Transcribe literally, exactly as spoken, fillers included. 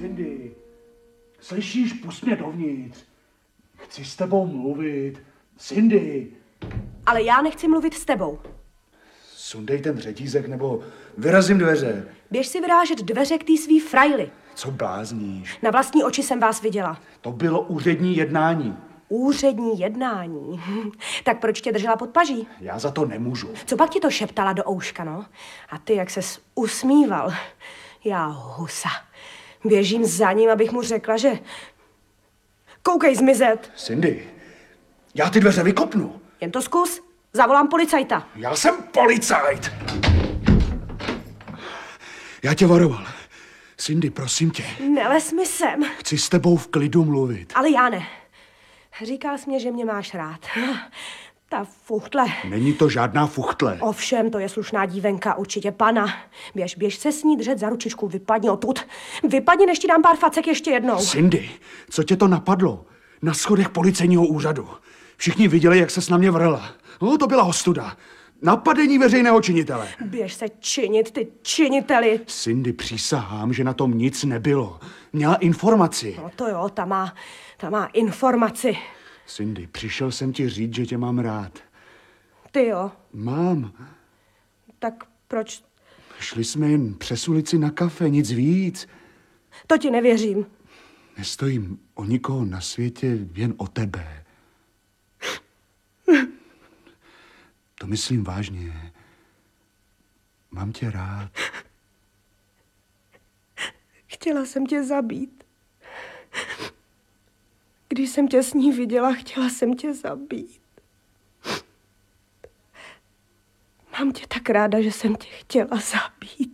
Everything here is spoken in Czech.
Cindy, slyšíš, pust mě dovnitř. Chci s tebou mluvit. Cindy. Ale já nechci mluvit s tebou. Sundej ten řetízek, nebo vyrazím dveře. Běž si vyrážet dveře k té svý frajli. Co blázníš? Na vlastní oči jsem vás viděla. To bylo úřední jednání. Úřední jednání. Tak proč tě držela pod paží? Já za to nemůžu. Co pak ti to šeptala do ouška, no? A ty, jak ses usmíval. Já husa. Běžím za ním, abych mu řekla, že... Koukej zmizet. Cindy, já ty dveře vykopnu. Jen to zkus. Zavolám policajta. Já jsem policajt. Já tě varoval. Cindy, prosím tě. Neles mi sem. Chci s tebou v klidu mluvit. Ale já ne. Říkal jsi mě, že mě máš rád. Ta fuchtle. Není to žádná fuchtle. Ovšem, to je slušná dívenka, určitě pana. Běž, běž se s ní držet za ručičku, vypadni odtud. Vypadni, než ti dám pár facek ještě jednou. Cindy, co tě to napadlo? Na schodech policejního úřadu. Všichni viděli, jak ses na mě vrhla. No, to byla ostuda. Napadení veřejného činitele. Běž se činit, ty činiteli. Cindy, přísahám, že na tom nic nebylo. Měla informaci. No to jo, ta má, ta má informaci. Cindy, přišel jsem ti říct, že tě mám rád. Ty jo. Mám. Tak proč? Šli jsme jen přes ulici na kafe, nic víc. To ti nevěřím. Nestojím o nikoho na světě, jen o tebe. To myslím vážně. Mám tě rád. Chtěla jsem tě zabít. Když jsem tě s ní viděla, chtěla jsem tě zabít. Mám tě tak ráda, že jsem tě chtěla zabít.